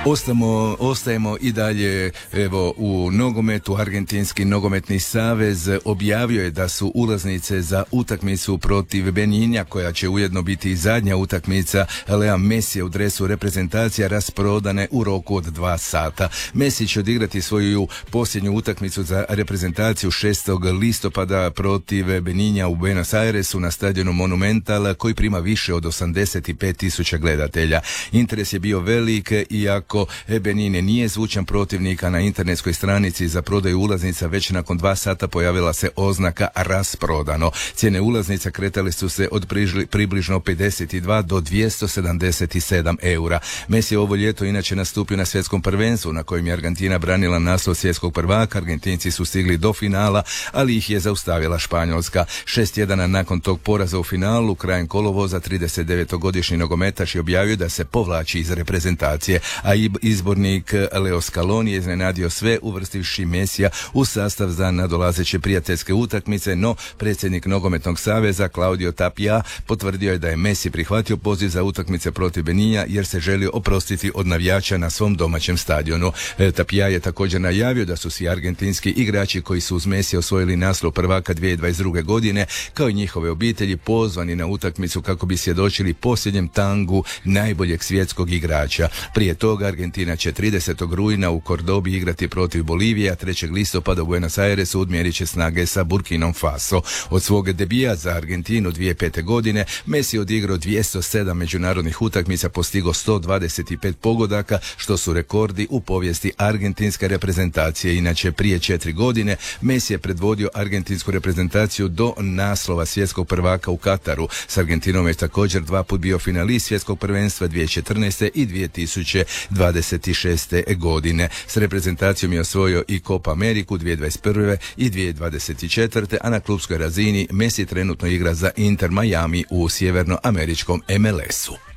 Ostajemo i dalje evo u nogometu. Argentinski nogometni savez objavio je da su ulaznice za utakmicu protiv Beninja, koja će ujedno biti i zadnja utakmica Lea Mesija u dresu reprezentacija, rasprodane u roku od 2 sata. Messi će odigrati svoju posljednju utakmicu za reprezentaciju 6. listopada protiv Beninja u Buenos Airesu na stadionu Monumental, koji prima više od 85.000 gledatelja. Interes je bio velik, iako Benin nije zvučan protivnik, a na internetskoj stranici za prodaju ulaznica već nakon 2 sata pojavila se oznaka rasprodano. Cijene ulaznica kretale su se od približno 52 do 277 eura. Messi je ovo ljeto inače nastupio na svjetskom prvenstvu na kojem je Argentina branila naslov svjetskog prvaka. Argentinci su stigli do finala, ali ih je zaustavila Španjolska. 6 tjedana nakon tog poraza u finalu, krajem kolovoza, 39-godišnji nogometaš je objavio da se povlači iz reprezentacije, a izbornik Leo Scaloni je iznenadio sve uvrstivši Messija u sastav za nadolazeće prijateljske utakmice, no predsjednik nogometnog saveza Claudio Tapia potvrdio je da je Messi prihvatio poziv za utakmice protiv Beninja jer se želio oprostiti od navijača na svom domaćem stadionu. Tapia je također najavio da su svi argentinski igrači koji su uz Messija osvojili naslov prvaka 2022. godine, kao i njihove obitelji, pozvani na utakmicu kako bi svjedočili posljednjem tangu najboljeg svjetskog igrača. Prije toga Argentina će 30. rujna u Kordobi igrati protiv Bolivije, a 3. listopada u Buenos Airesu odmjerit će snage sa Burkinom Faso. Od svog debija za Argentinu 2005. godine Messi je odigrao 207 međunarodnih utakmica, postigao 125 pogodaka, što su rekordi u povijesti argentinske reprezentacije. Inače, prije 4 godine Messi je predvodio argentinsku reprezentaciju do naslova svjetskog prvaka u Kataru. S Argentinom je također 2 put bio finalist svjetskog prvenstva 2014. i 2026. godine. S reprezentacijom je osvojio i Copa Ameriku 2021. i 2024. a na klubskoj razini Messi trenutno igra za Inter Miami u sjevernoameričkom MLS-u.